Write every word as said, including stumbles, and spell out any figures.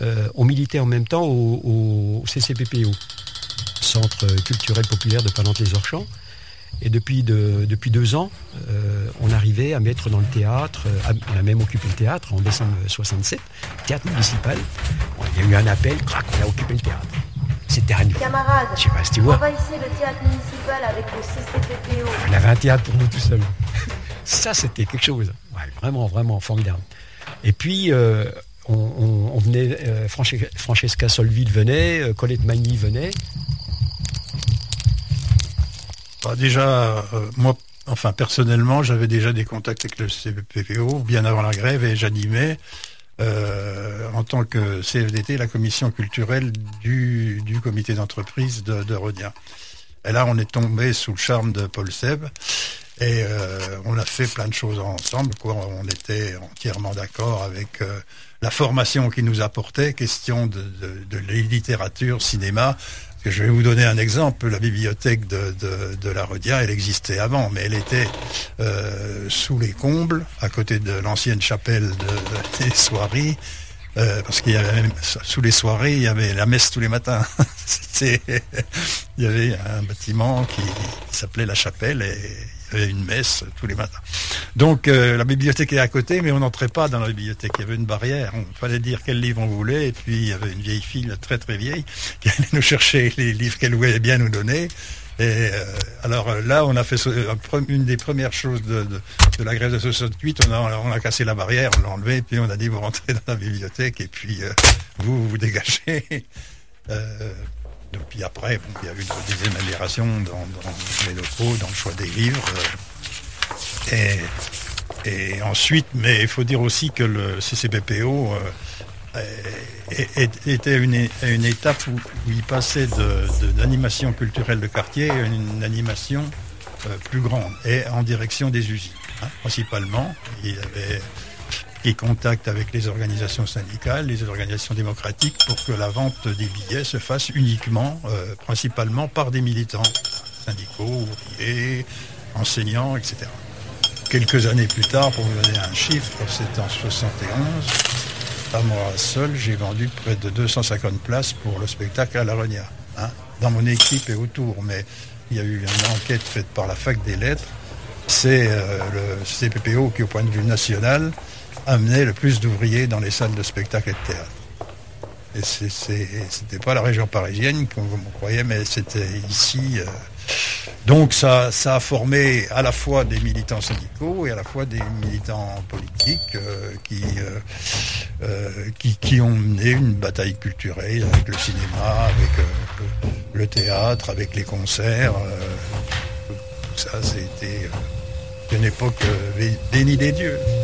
euh, on militait en même temps au, au C C P P O, Centre culturel populaire de Palanque-les-Orchamps. Et depuis, de, depuis deux ans, euh, on arrivait à mettre dans le théâtre, à, on a même occupé le théâtre en décembre soixante-sept, théâtre municipal. Bon, il y a eu un appel, crac, on a occupé le théâtre. C'était à nous. Camarades, je sais pas si tu vois. envahissez le théâtre municipal avec le C C P P O. On avait un théâtre pour nous tout seuls. Ça, c'était quelque chose. Ouais, vraiment, vraiment formidable. Et puis, euh, on, on, on venait, euh, Francesca Solville venait, euh, Colette Magny venait. Bah déjà, euh, moi, enfin personnellement, j'avais déjà des contacts avec le C P P O bien avant la grève et j'animais euh, en tant que C F D T la commission culturelle du, du comité d'entreprise de, de Rhodia. Et là, on est tombé sous le charme de Paul Seb et euh, on a fait plein de choses ensemble, quoi. On était entièrement d'accord avec euh, la formation qu'il nous apportait, question de, de, de la littérature, cinéma. Je vais vous donner un exemple. La bibliothèque de, de, de la Rhodia, elle existait avant, mais elle était euh, sous les combles, à côté de l'ancienne chapelle de, des soirées, euh, parce qu'il y avait même, sous les soirées, il y avait la messe tous les matins. C'était, il y avait un bâtiment qui, qui s'appelait la chapelle et il y avait une messe tous les matins. Donc euh, la bibliothèque est à côté, mais on n'entrait pas dans la bibliothèque. Il y avait une barrière. Il fallait dire quel livre on voulait. Et puis il y avait une vieille fille, très très vieille, qui allait nous chercher les livres qu'elle voulait bien nous donner. Et euh, alors là, on a fait une des premières choses de, de, de la grève de soixante-huit. On a, on a cassé la barrière, on l'a enlevée, et puis on a dit vous rentrez dans la bibliothèque et puis euh, vous vous dégagez. Euh, Donc, puis après, bon, il y a eu des améliorations dans, dans les locaux, dans le choix des livres. Euh, et, et ensuite, mais il faut dire aussi que le C C P P O euh, était à une, une étape où, où il passait de, de, d'animation culturelle de quartier à une animation euh, plus grande et en direction des usines. Hein, principalement, il y avait et contact avec les organisations syndicales, les organisations démocratiques pour que la vente des billets se fasse uniquement, euh, principalement par des militants syndicaux, ouvriers, enseignants, et cetera. Quelques années plus tard, pour vous donner un chiffre, c'est en soixante et onze, à moi seul, j'ai vendu près de deux cent cinquante places pour le spectacle à la Rhodia, hein, dans mon équipe et autour. Mais il y a eu une enquête faite par la Fac des Lettres. C'est euh, le C P P O qui, au point de vue national, amenait le plus d'ouvriers dans les salles de spectacle et de théâtre. Et c'est, c'est, c'était pas la région parisienne, comme vous me croyez, mais c'était ici. Euh... Donc ça, ça a formé à la fois des militants syndicaux et à la fois des militants politiques euh, qui, euh, euh, qui, qui ont mené une bataille culturelle avec le cinéma, avec euh, le, le théâtre, avec les concerts. Euh, tout ça, c'était euh, une époque euh, bénie des dieux.